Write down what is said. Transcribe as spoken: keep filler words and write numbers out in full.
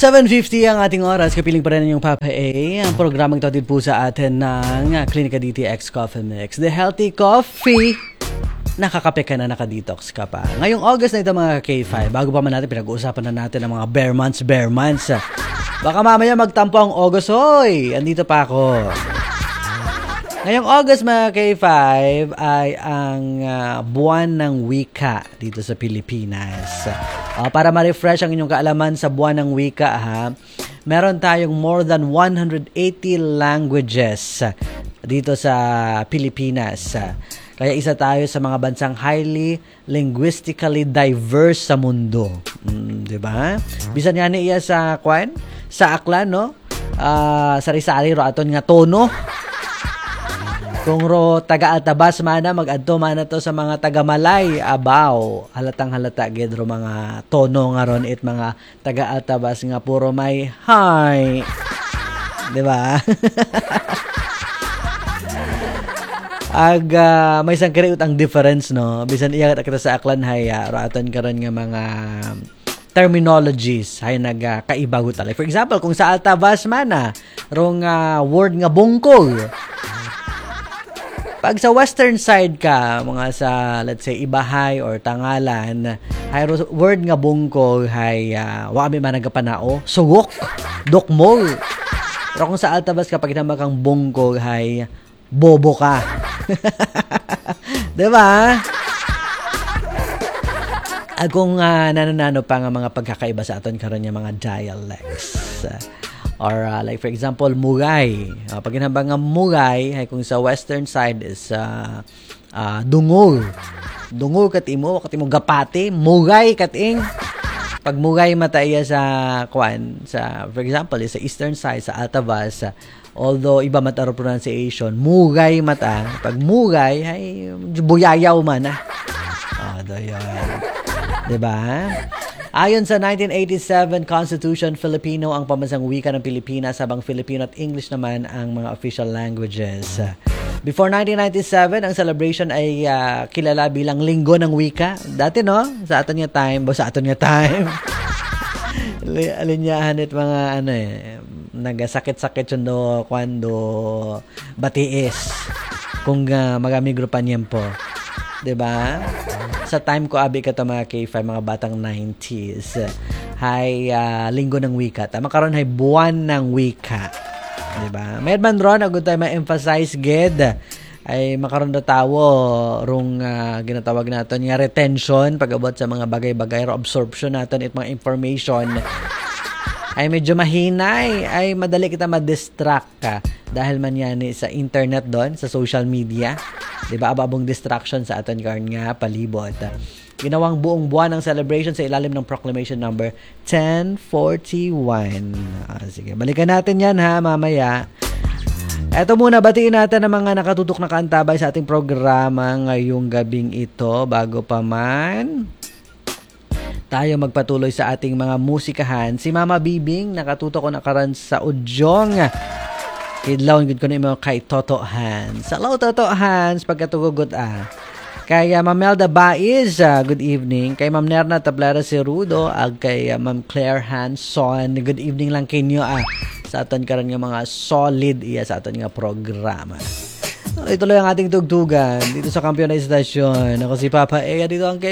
seven fifty ang ating oras. Kapiling pa rin yung Papa A. Ang programang tatid po sa atin ng Klinika D T X Coffee Mix. The Healthy Coffee. Nakakape ka na, nakadetox ka pa. Ngayong August na ito mga K five. Bago pa man natin, pinag-uusapan na natin ang mga bare months, bare months. Baka mamaya magtampo ang August. Hoy! Andito pa ako. Ngayong August mga K five ay ang uh, buwan ng wika dito sa Pilipinas. Uh, para ma-refresh ang inyong kaalaman sa buwan ng wika, ha, meron tayong more than one hundred eighty languages dito sa Pilipinas. Kaya isa tayo sa mga bansang highly linguistically diverse sa mundo. Mm, 'di ba? Bisan nga niya sa kwan, sa aklan, no? Uh, sari-sari ro aton nga tono. Kung ro taga-Altabas mana, mag-adto mana to sa mga taga-Malay, abaw, halatang halata gid ro mga tono nga ron it mga taga-Altabas nga puro may hi. 'Di ba? Ag uh, may isang kariut ang difference, no? Bisan iya kita sa aklan hay uh, ro aton karon nga mga terminologies hay nagkaibago talay. For example, kung sa Altabas mana, rong uh, word nga bungkol. Pag sa western side ka, mga sa, let's say, Ibahay or Tangalan, hay word nga bungkol, hay, uh, wami man nagapanao, sugok, dokmol. Pero kung sa Altabas ka, pag hinambang kang bungkol, hay, bobo ka. Diba? At kung uh, nananano pa nga mga pagkakaiba sa aton karon nga mga dialects. Or uh, like for example, mugay. Uh, pag hinambang nga mugay, ay kung sa western side is uh, uh, dungol. Dungol katimo, katimo gapati, mugay kating. Pag mugay mata iya sa kwan, sa for example, sa eastern side sa Altabas, uh, although iba mata ro pronunciation, mugay mata. Pag mugay ay buyayaw man ah. Oh, doyon. 'Di ba? Ayon sa nineteen eighty-seven Constitution, Filipino ang pambansang wika ng Pilipinas, habang Filipino at English naman ang mga official languages. Before nineteen ninety-seven, ang celebration ay uh, kilala bilang Linggo ng Wika. Dati, no? Sa aton nga time, bo sa aton nga time. Alinyahan it mga ano eh, nagasakit-sakit yun do, kwando batiis. Kung uh, magamigro pa niyan po. 'Di ba? Sa time ko abi ka ta mga K five, mga batang nineties, hay uh, Linggo ng Wika. Tama karon hay buwan ng wika. 'Di ba? May man ron agud tay ma-emphasize gid ay makaron do tawo rung uh, ginatawag naton nga retention pag-abot sa mga bagay-bagay, absorption naton it mga information ay medyo mahinay, ay madali kita ma-distract ka dahil man yan sa internet doon, sa social media. Diba, ababong distraction sa aton karon nga palibot. Ginawang buong buwan ng celebration sa ilalim ng proclamation number ten forty-one. Ah, sige, balikan natin yan ha, mamaya. Eto muna, batiin natin ang mga nakatutok na kaantabay sa ating programa ngayong gabing ito. Bago pa man tayo magpatuloy sa ating mga musikahan, si Mama Bibing nakatutok ko na karan sa Udyong. Kidlawon gud ko na imo kay Toto Hans. Hello Toto Hans, pagkatugugot ah. Kay uh, Ma'am Melda Baiz, uh, good evening. Kay Ma'am Nerna Tablera Cerudo, ag kay uh, Ma'am Claire Hanson, good evening lang kinyo ah. Sa aton karon nga mga solid iya sa aton nga programa. So, ituloy ang ating tugtugan dito sa Kampiyon na Istasyon. Ako si Papa E, dito ang